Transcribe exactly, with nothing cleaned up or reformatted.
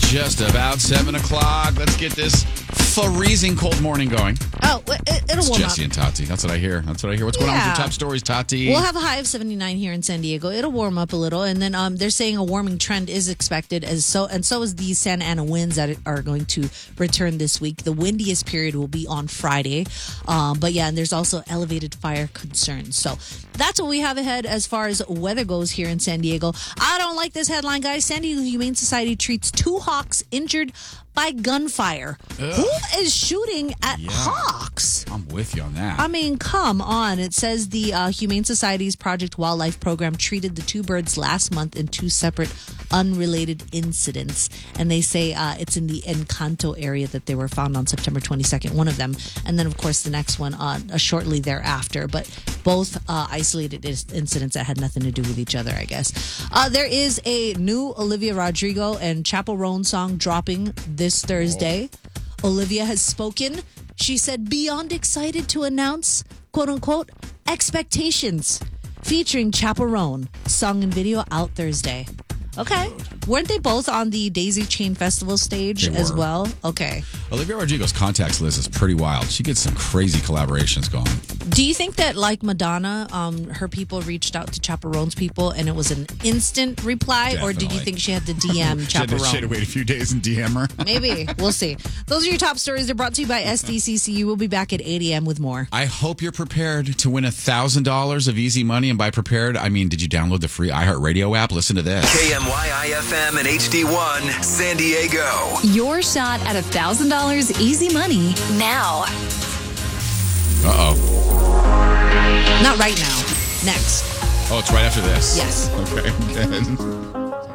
just about seven o'clock. Let's get this freezing cold morning going. Oh, it, it'll It's warm Jesse up. and Tati. That's what I hear. That's what I hear. What's going on with your Yeah. top stories, Tati? We'll have a high of seventy-nine here in San Diego. It'll warm up a little, and then um, they're saying a warming trend is expected, as so and so is the Santa Ana winds that are going to return this week. The windiest period will be on Friday, um, but yeah, and there's also elevated fire concerns. So that's what we have ahead as far as weather goes here in San Diego. I don't like this headline, guys. San Diego Humane Society treats two hawks injured by gunfire. Ugh. Who is shooting at Yeah. hawks? I'm with you on that. I mean, come on. It says the uh, Humane Society's Project Wildlife Program treated the two birds last month in two separate unrelated incidents. And they say uh, it's in the Encanto area that they were found on September twenty-second, one of them. And then, of course, the next one uh, uh, shortly thereafter. But both uh, isolated is- incidents that had nothing to do with each other, I guess. Uh, there is a new Olivia Rodrigo and Chappell Roan song dropping this Thursday. Olivia has spoken. She said, beyond excited to announce, quote unquote, expectations, featuring Chaperone. Song and video out Thursday. Okay. Weren't they both on the Daisy Chain Festival stage They as were. well? Okay. Olivia Rodrigo's contacts list is pretty wild. She gets some crazy collaborations going. Do you think that, like Madonna, um, her people reached out to Chaperone's people and it was an instant reply? Or did you Definitely. think she had to D M She had, to, she had to Chaperone? wait a few days and D M her. Maybe. We'll see. Those are your top stories. They're brought to you by S D C C U. We'll be back at eight a.m. with more. I hope you're prepared to win one thousand dollars of easy money. And by prepared, I mean, did you download the free iHeartRadio app? Listen to this. K M Y I F M and H D one, San Diego. Your shot at one thousand dollars easy money now. Uh-oh. Not right now. Next. Oh, it's right after this. Yes. Okay, good.